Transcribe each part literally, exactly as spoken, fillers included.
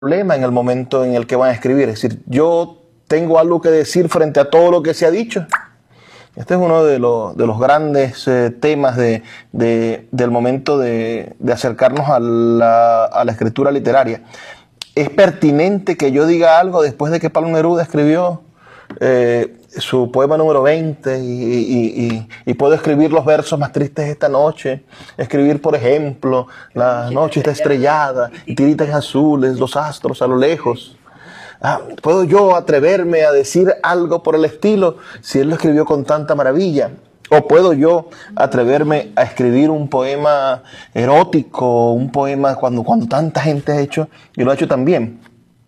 problema en el momento en el que van a escribir. Es decir, yo tengo algo que decir frente a todo lo que se ha dicho. Este es uno de, los, de los grandes eh, temas de, de, del momento de, de acercarnos a la, a la escritura literaria. ¿Es pertinente que yo diga algo después de que Pablo Neruda escribió eh, su poema número veinte y, y, y, y puedo escribir los versos más tristes esta noche? Escribir, por ejemplo, la noche está estrellada y tiritas azules, los astros a lo lejos. Ah, ¿puedo yo atreverme a decir algo por el estilo si él lo escribió con tanta maravilla? ¿O puedo yo atreverme a escribir un poema erótico, un poema cuando, cuando tanta gente ha hecho y lo ha hecho tan bien?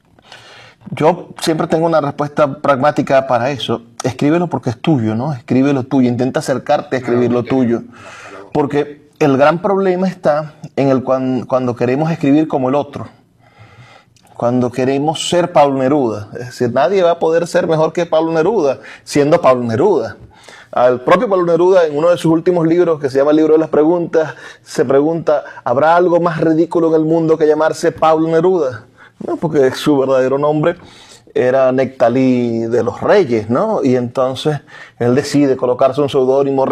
Yo siempre tengo una respuesta pragmática para eso. Escríbelo porque es tuyo, ¿no? Escríbelo tuyo, intenta acercarte a escribir lo tuyo. Porque el gran problema está en el cuando, cuando queremos escribir como el otro. Cuando queremos ser Pablo Neruda. Es decir, nadie va a poder ser mejor que Pablo Neruda siendo Pablo Neruda. Al propio Pablo Neruda, en uno de sus últimos libros, que se llama El libro de las preguntas, se pregunta, ¿habrá algo más ridículo en el mundo que llamarse Pablo Neruda? No, porque su verdadero nombre era Nectalí de los Reyes, ¿no? Y entonces él decide colocarse un seudónimo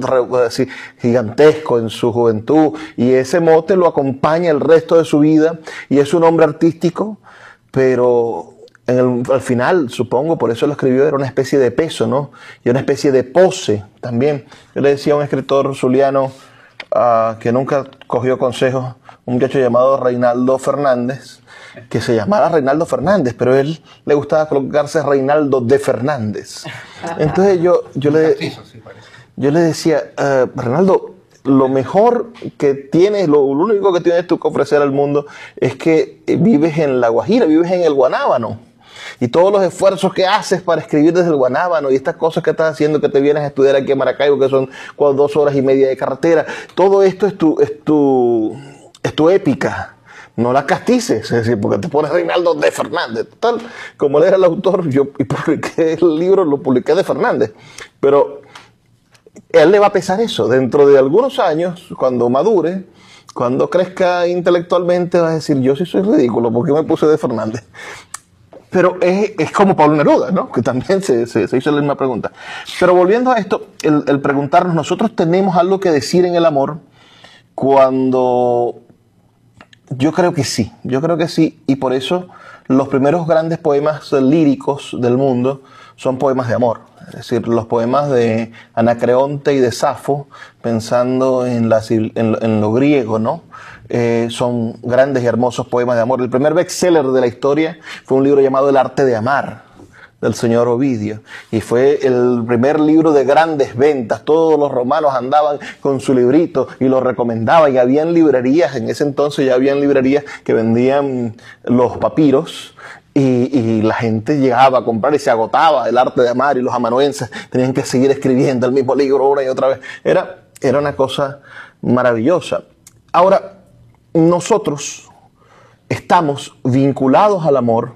gigantesco en su juventud, y ese mote lo acompaña el resto de su vida, y es un hombre artístico, pero en el, al final, supongo, por eso lo escribió, era una especie de peso, ¿no? Y una especie de pose también. Yo le decía a un escritor zuliano uh, que nunca cogió consejos, un muchacho llamado Reinaldo Fernández, que se llamara Reinaldo Fernández, pero a él le gustaba colocarse Reinaldo de Fernández. Entonces yo, yo, le, yo le decía, uh, Reinaldo, lo mejor que tienes, lo, lo único que tienes tú que ofrecer al mundo es que vives en La Guajira, vives en el Guanábano. Y todos los esfuerzos que haces para escribir desde el Guanábano y estas cosas que estás haciendo, que te vienes a estudiar aquí a Maracaibo, que son dos horas y media de carretera, todo esto es tu, es tu, es tu épica. No la castices, es decir, porque te pones Reinaldo de Fernández. Tal como él era el autor, yo y publiqué el libro, lo publiqué de Fernández. Pero a él le va a pesar eso. Dentro de algunos años, cuando madure, cuando crezca intelectualmente, va a decir, yo sí soy ridículo, ¿por qué me puse de Fernández? Pero es, es como Pablo Neruda, ¿no? Que también se, se, se hizo la misma pregunta. Pero volviendo a esto, el, el preguntarnos, nosotros tenemos algo que decir en el amor cuando... Yo creo que sí, yo creo que sí, y por eso los primeros grandes poemas líricos del mundo son poemas de amor. Es decir, los poemas de Anacreonte y de Safo, pensando en, la, en, en lo griego, ¿no? Eh, son grandes y hermosos poemas de amor. El primer bestseller de la historia fue un libro llamado El arte de amar, del señor Ovidio, y fue el primer libro de grandes ventas. Todos los romanos andaban con su librito y lo recomendaban, y habían librerías, en ese entonces ya habían librerías que vendían los papiros, y, y la gente llegaba a comprar y se agotaba El arte de amar, y los amanuenses tenían que seguir escribiendo el mismo libro una y otra vez. Era, era una cosa maravillosa. Ahora, nosotros estamos vinculados al amor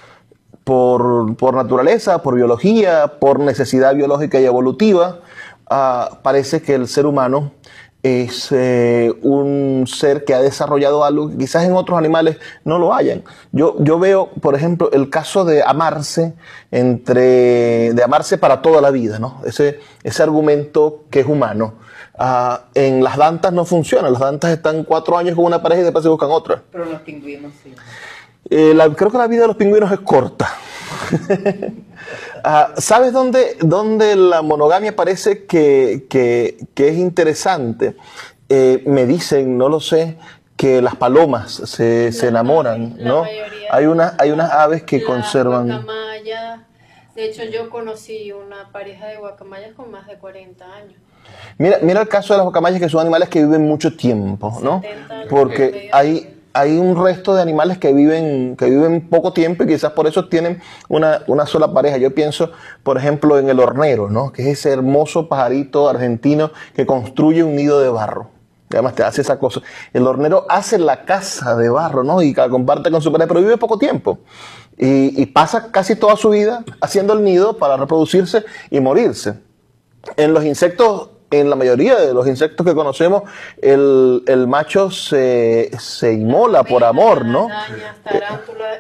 Por, por naturaleza, por biología, por necesidad biológica y evolutiva. Uh, parece que el ser humano es eh, un ser que ha desarrollado algo que quizás en otros animales no lo hayan. Yo, yo veo, por ejemplo, el caso de amarse entre, de amarse para toda la vida, ¿no? Ese, ese argumento que es humano. Uh, en las dantas no funciona. Las dantas están cuatro años con una pareja y después se buscan otra. Pero los pingüinos sí. Eh, la, creo que la vida de los pingüinos es corta. uh, ¿Sabes dónde, dónde la monogamia parece que, que, que es interesante? Eh, me dicen, no lo sé, que las palomas se, la, se enamoran, ¿no? Hay, una, hay unas aves que conservan... Guacamaya. De hecho, yo conocí una pareja de guacamayas con más de cuarenta años. Mira, mira el caso de las guacamayas, que son animales que viven mucho tiempo, ¿no? Porque hay... Hay un resto de animales que viven, que viven poco tiempo y quizás por eso tienen una, una sola pareja. Yo pienso, por ejemplo, en el hornero, ¿no? Que es ese hermoso pajarito argentino que construye un nido de barro. Además te hace esa cosa. El hornero hace la casa de barro, ¿no? Y comparte con su pareja, pero vive poco tiempo. Y, y pasa casi toda su vida haciendo el nido para reproducirse y morirse. En los insectos en la mayoría de los insectos que conocemos, el, el macho se, se inmola por amor, ¿no? Arañas, tarántulas,